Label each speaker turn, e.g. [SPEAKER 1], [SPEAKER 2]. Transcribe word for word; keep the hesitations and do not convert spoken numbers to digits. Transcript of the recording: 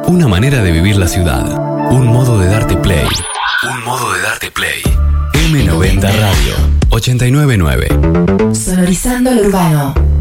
[SPEAKER 1] Una manera de vivir la ciudad. Un modo de darte play. Un modo de darte play. eme noventa Radio ochenta y nueve punto nueve.
[SPEAKER 2] Sonorizando lo urbano.